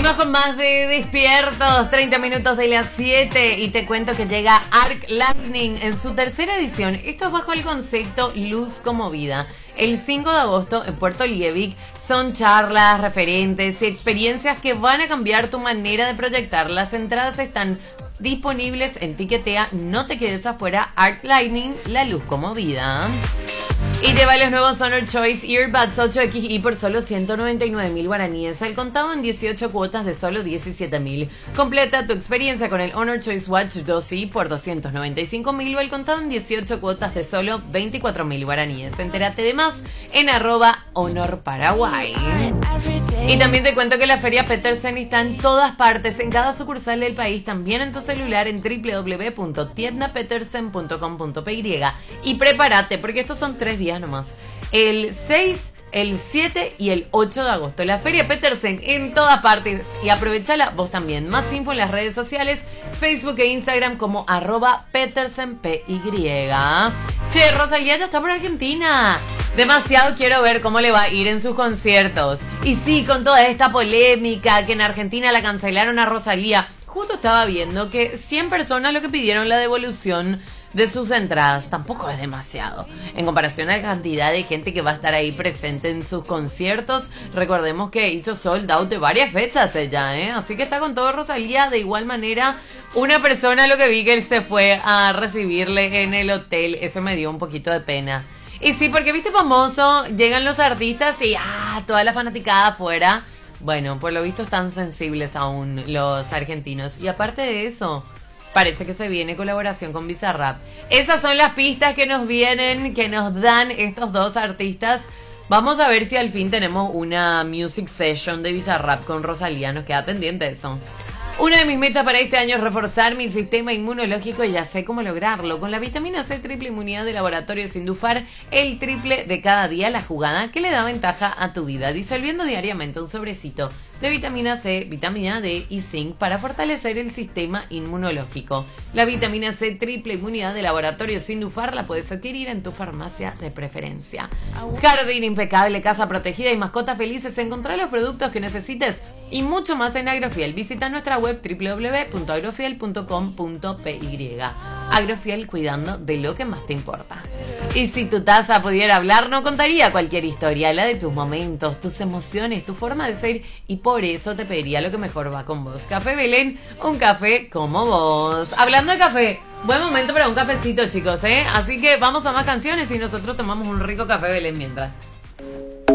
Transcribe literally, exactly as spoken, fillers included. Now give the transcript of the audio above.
Seguimos con más de Despiertos, treinta minutos de las siete, y te cuento que llega Arc Lightning en su tercera edición. Esto es bajo el concepto Luz como Vida. El cinco de agosto en Puerto Liebig son charlas, referentes y experiencias que van a cambiar tu manera de proyectar. Las entradas están disponibles en Tiquetea. No te quedes afuera. Arc Lightning, la luz como vida. Y lleva los nuevos Honor Choice Earbuds ocho equis i por solo ciento noventa y nueve mil guaraníes, al contado en dieciocho cuotas de solo diecisiete mil. Completa tu experiencia con el Honor Choice Watch dos i por doscientos noventa y cinco mil o al contado en dieciocho cuotas de solo veinticuatro mil guaraníes. Entérate de más en arroba Honor Paraguay. Y también te cuento que la Feria Petersen está en todas partes, en cada sucursal del país, también en tu celular en doble u doble u doble u punto tienda petersen punto com punto pe y. Y prepárate, porque estos son tres días nomás. El seis, el siete y el ocho de agosto. La Feria Petersen en todas partes. Y aprovechala vos también. Más info en las redes sociales, Facebook e Instagram como arroba petersenpy. Che, Rosalía ya está por Argentina. Demasiado quiero ver cómo le va a ir en sus conciertos. Y sí, con toda esta polémica que en Argentina la cancelaron a Rosalía. Justo estaba viendo que cien personas lo que pidieron la devolución de sus entradas. Tampoco es demasiado en comparación a la cantidad de gente que va a estar ahí presente en sus conciertos. Recordemos que hizo sold out de varias fechas ella, ¿eh? Así que está con todo Rosalía. De igual manera, una persona, lo que vi, que él se fue a recibirle en el hotel. Eso me dio un poquito de pena. Y sí, porque viste, famoso, llegan los artistas y ah, toda la fanaticada afuera. Bueno, por lo visto están sensibles aún los argentinos. Y aparte de eso, parece que se viene colaboración con Bizarrap. Esas son las pistas que nos vienen, que nos dan estos dos artistas. Vamos a ver si al fin tenemos una music session de Bizarrap con Rosalía. Nos queda pendiente eso. Una de mis metas para este año es reforzar mi sistema inmunológico y ya sé cómo lograrlo. Con la vitamina C triple inmunidad de Laboratorio Sindufar, el triple de cada día la jugada que le da ventaja a tu vida. Disolviendo diariamente un sobrecito de vitamina C, vitamina D y zinc para fortalecer el sistema inmunológico. La vitamina C triple inmunidad de Laboratorio Sindufar la puedes adquirir en tu farmacia de preferencia. Jardín impecable, casa protegida y mascotas felices. Encontrá los productos que necesites y mucho más en Agrofiel. Visita nuestra web doble u doble u doble u punto agrofiel punto com punto pe y. Agrofiel, cuidando de lo que más te importa. Y si tu taza pudiera hablar, no contaría cualquier historia, la de tus momentos, tus emociones, tu forma de ser, y por eso te pediría lo que mejor va con vos. Café Belén, un café como vos. Hablando de café, buen momento para un cafecito, chicos, ¿eh? Así que vamos a más canciones y nosotros tomamos un rico café Belén mientras.